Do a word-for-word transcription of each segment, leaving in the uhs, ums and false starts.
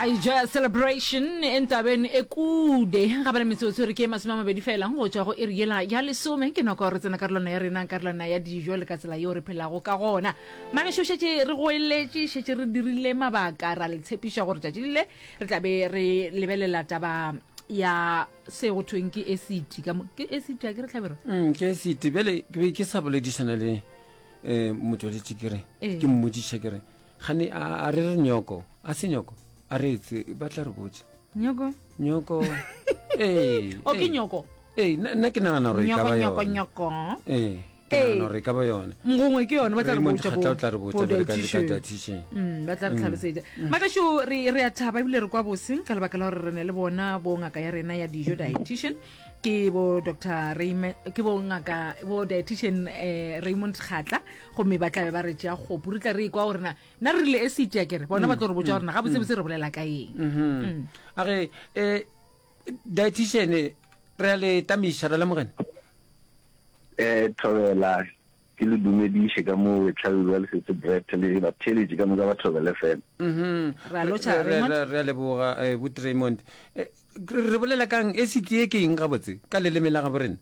Elijah celebration entabeni ekude ga bana metsotso re ke masima mabedi fela go tswa go iriela ya lesome ke nako re tsena karolwana ya rena karolwana ya dijo le ka tsela yo re phelago ka gona mane shoshetse re go eletse shetse re dirile mabaka ra le tshepisha gore tjadile re tla be re lebelela taba ya se go tweng ke acid ka ke acid ya ke re tlhabero mm ke acid bele ke sa boledisana le eh motho le tsikere ke mmodi tsikere gane a re re nyoko a se nyoko a re tse batla re botse nyoko nyoko eh o ke nyoko eh nna ke nana re ka ba yona nyoko nyoko eh ke nana re ka ba yona ngongwe ke yona batla re botse bo tla re botse re ka le ka teaching mm batla re tlhalosetse maka sho re re a thaba bile re kwa boseng ka lebaka la re re ne le bona bo ngaka ya rena ya dijo dietitian ke bo Doctor Raymond ke bo ngaka bo dietitian eh Raymond Khatla go me batla ba re tja go burika re kwa gore na na re le acid ya kere bona ba tlo re botsa gore na ga botse botse re bolela ka eng mhm age eh dietitian re le tamisha la mogena eh thobela ke le dumedishe ka mo tlhabela le setse brete le ba theletse ka mo ga batho ba le fela mhm ra lo tsa Raymond re le boga eh but Raymond re bolela kang acid e ke eng ga botse ka le lemela ga borena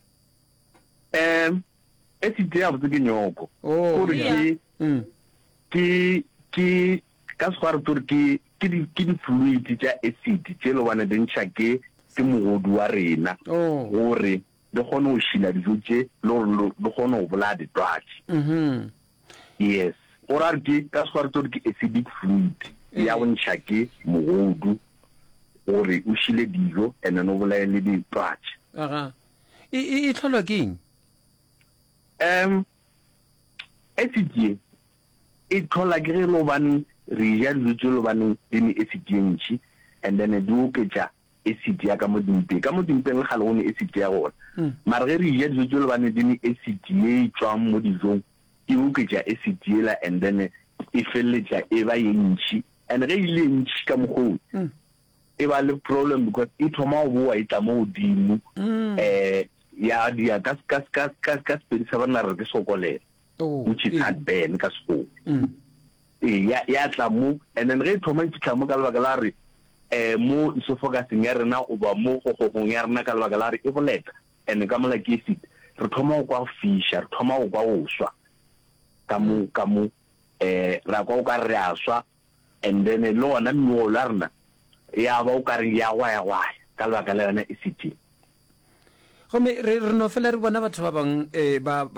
em acid ya botse ke nyoko oh ke mm ke ke ka swara turki ke di ke di fluid tsa acid tselo bana dintšha ke ke mogodu wa rena oh gore le gone o shila dijotse lo lo gone o bola di twatsi mhm yes ora ke ka swara turki acidic fluid ya ntšha ke mogodu gore o shile dijo ene no bola le di twatsi aga e e tlholwa ke eng em acid e tlhola ke re lo bane re ja dijotse lo bane di acid ntši and then do ke ja acid ya ka mo dimpe ka mo dimpe le ga le one acid ya gona mara ge re ja dijotse lo bane di acid e tswang mo dijong e o ke ja acid ela and then e felletsa e ba yentši and ge ile ntši ka mogolo e ba le problem because e thoma go boa e tla mo godimo eh ya dia kas kas kas kas kas pedisa bana re ke sokolela which is heartburn ka sekolo eh ya ya tla mo and then re thoma ke tla mo ka lebaka la re eh mo so focusing ya rena o ba mo go go ya rena ka lebaka la re e boleta and ka mo la ke fit re thoma go kwa fisha re thoma go kwa oswa ka mo ka mo eh ra kwa ka re aswa and then lo na mo la rena ya ba o ka re ya wa ya wa ka lebaka la yona e city go me re no fela re bona batho ba bang eh ba